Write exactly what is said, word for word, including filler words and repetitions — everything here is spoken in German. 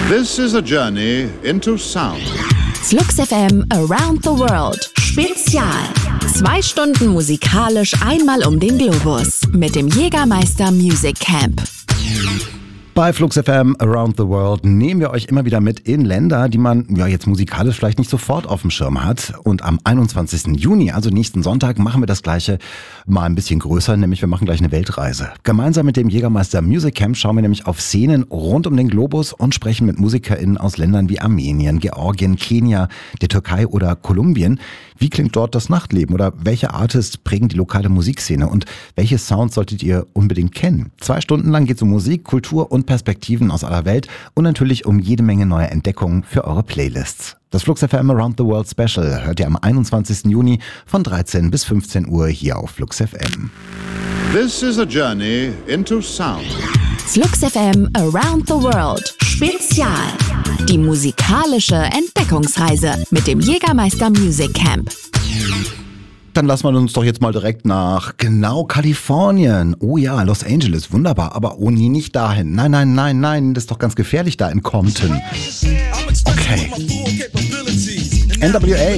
This is a journey into sound. Flux F M Around the World Spezial. Zwei Stunden musikalisch einmal um den Globus mit dem Jägermeister Music Camp. Bei Flux F M Around the World nehmen wir euch immer wieder mit in Länder, die man ja jetzt musikalisch vielleicht nicht sofort auf dem Schirm hat. Und am einundzwanzigsten Juni, also nächsten Sonntag, machen wir das Gleiche mal ein bisschen größer, nämlich wir machen gleich eine Weltreise. Gemeinsam mit dem Jägermeister Music Camp schauen wir nämlich auf Szenen rund um den Globus und sprechen mit MusikerInnen aus Ländern wie Armenien, Georgien, Kenia, der Türkei oder Kolumbien. Wie klingt dort das Nachtleben oder welche Artists prägen die lokale Musikszene und welche Sounds solltet ihr unbedingt kennen? Zwei Stunden lang geht es um Musik, Kultur und Perspektiven aus aller Welt und natürlich um jede Menge neue Entdeckungen für eure Playlists. Das Flux F M Around the World Special hört ihr am einundzwanzigsten Juni von dreizehn bis fünfzehn Uhr hier auf Flux F M. This is a journey into sound. Flux F M Around the World Spezial. Die musikalische Entdeckungsreise mit dem Jägermeister Music Camp. Dann lassen wir uns doch jetzt mal direkt nach genau Kalifornien. Oh ja, Los Angeles, wunderbar. Aber oh nee, nicht dahin. Nein, nein, nein, nein, das ist doch ganz gefährlich da in Compton. Okay. N W A.